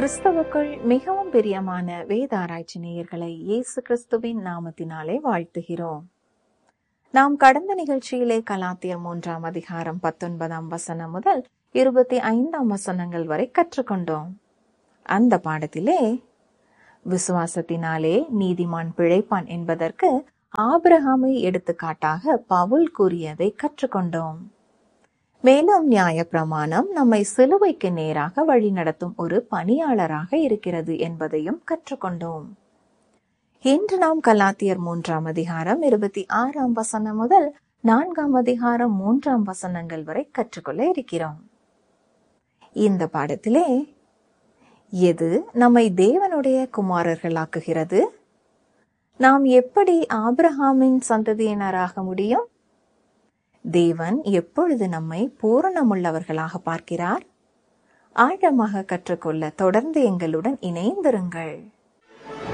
கிறிஸ்துவுக்குள் மிகவும் பிரியமான வேதாராய்ச்சி நேயர்களை இயேசு கிறிஸ்துவின் நாமத்தினாலே வாழ்த்துகிறோம். நாம் கடந்த நிகழ்ச்சியிலே கலாத்தியர் 3ஆம் அதிகாரம் 19ஆம் வசனம் முதல் 25ஆம் வசனங்கள் வரை கற்றுக்கொண்டோம். அந்த பாடத்திலே விசுவாசத்தினாலே நீதிமான் பிழைப்பான் என்பதற்கு ஆபிரகாமை எடுத்துக்காட்டாக பவுல் கூறியதை கற்றுக்கொண்டோம். மேலும் நியாயப்பிரமாணம் நம்மை சிலுவைக்கு நேராக வழிநடத்தும் ஒரு பணியாளராக இருக்கிறது என்பதையும் கற்றுக்கொண்டோம். இன்று நாம் கலாத்தியர் 3ஆம் அதிகாரம் 26ஆம் வசனம் முதல் 4ஆம் அதிகாரம் 3ஆம் வசனங்கள் வரை கற்றுக்கொள்ள இருக்கிறோம். இந்த பாடத்திலே எது நம்மை தேவனுடைய குமாரர்களாக்குகிறது? நாம் எப்படி ஆபிரகாமின் சந்ததியினராக முடியும்? தேவன் எப்பொழுது நம்மை பூரணமுள்ளவர்களாக பார்க்கிறார்? ஆழமாக கற்றுக்கொள்ள தொடர்ந்து எங்களுடன் இணைந்திருங்கள்.